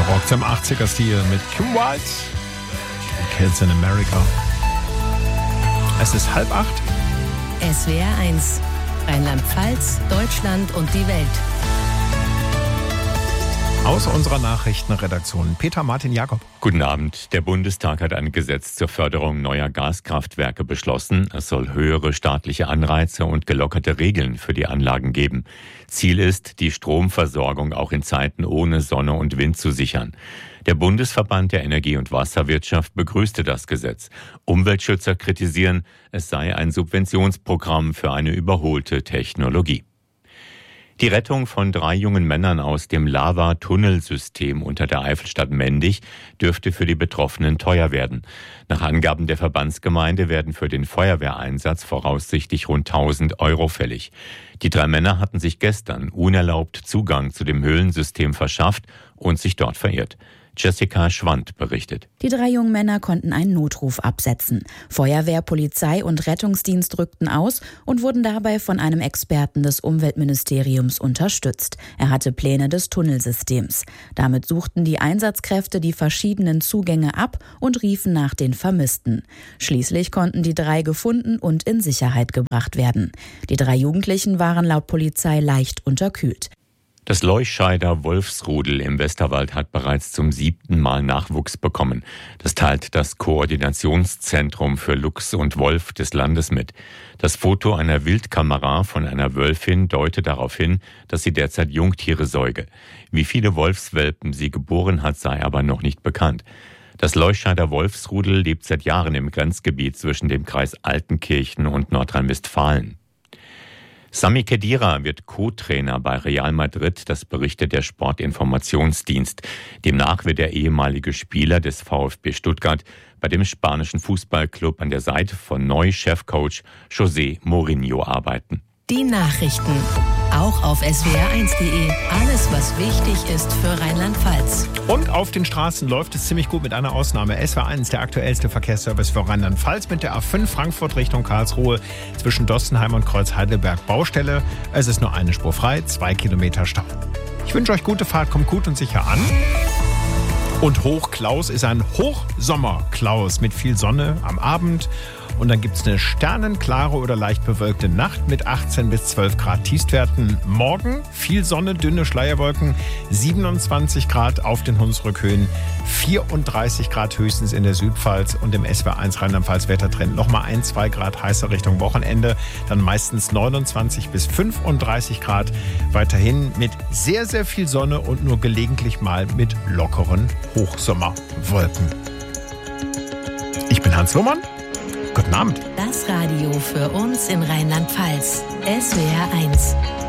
Rock zum 80er-Stil mit Kim Wilde. Kids in America. Es ist 7:30. SWR 1. Rheinland-Pfalz, Deutschland und die Welt. Aus unserer Nachrichtenredaktion Peter Martin Jakob. Guten Abend. Der Bundestag hat ein Gesetz zur Förderung neuer Gaskraftwerke beschlossen. Es soll höhere staatliche Anreize und gelockerte Regeln für die Anlagen geben. Ziel ist, die Stromversorgung auch in Zeiten ohne Sonne und Wind zu sichern. Der Bundesverband der Energie- und Wasserwirtschaft begrüßte das Gesetz. Umweltschützer kritisieren, es sei ein Subventionsprogramm für eine überholte Technologie. Die Rettung von 3 jungen Männern aus dem Lava-Tunnelsystem unter der Eifelstadt Mendig dürfte für die Betroffenen teuer werden. Nach Angaben der Verbandsgemeinde werden für den Feuerwehreinsatz voraussichtlich rund 1.000 Euro fällig. Die 3 Männer hatten sich gestern unerlaubt Zugang zu dem Höhlensystem verschafft und sich dort verirrt. Jessica Schwand berichtet. Die 3 jungen Männer konnten einen Notruf absetzen. Feuerwehr, Polizei und Rettungsdienst rückten aus und wurden dabei von einem Experten des Umweltministeriums unterstützt. Er hatte Pläne des Tunnelsystems. Damit suchten die Einsatzkräfte die verschiedenen Zugänge ab und riefen nach den Vermissten. Schließlich konnten die 3 gefunden und in Sicherheit gebracht werden. Die 3 Jugendlichen waren laut Polizei leicht unterkühlt. Das Leuscheider Wolfsrudel im Westerwald hat bereits zum 7. Mal Nachwuchs bekommen. Das teilt das Koordinationszentrum für Luchs und Wolf des Landes mit. Das Foto einer Wildkamera von einer Wölfin deutet darauf hin, dass sie derzeit Jungtiere säuge. Wie viele Wolfswelpen sie geboren hat, sei aber noch nicht bekannt. Das Leuscheider Wolfsrudel lebt seit Jahren im Grenzgebiet zwischen dem Kreis Altenkirchen und Nordrhein-Westfalen. Sami Khedira wird Co-Trainer bei Real Madrid, das berichtet der Sportinformationsdienst. Demnach wird der ehemalige Spieler des VfB Stuttgart bei dem spanischen Fußballclub an der Seite von Neu-Chefcoach José Mourinho arbeiten. Die Nachrichten. Auch auf swr1.de. Alles, was wichtig ist für Rheinland-Pfalz. Und auf den Straßen läuft es ziemlich gut mit einer Ausnahme. SWR 1, der aktuellste Verkehrsservice für Rheinland-Pfalz mit der A5 Frankfurt Richtung Karlsruhe zwischen Dostenheim und Kreuz Heidelberg Baustelle. Es ist nur eine Spur frei, 2 Kilometer Stau. Ich wünsche euch gute Fahrt, kommt gut und sicher an. Und Hochklaus ist ein Hochsommerklaus mit viel Sonne am Abend. Und dann gibt es eine sternenklare oder leicht bewölkte Nacht mit 18 bis 12 Grad Tiefstwerten. Morgen viel Sonne, dünne Schleierwolken, 27 Grad auf den Hunsrückhöhen, 34 Grad höchstens in der Südpfalz und im SWR 1 Rheinland-Pfalz Wettertrend nochmal 1-2 Grad heißer Richtung Wochenende. Dann meistens 29 bis 35 Grad. Weiterhin mit sehr, sehr viel Sonne und nur gelegentlich mal mit lockeren Hochsommerwolken. Ich bin Hans Lohmann. Guten Abend. Das Radio für uns in Rheinland-Pfalz. SWR 1.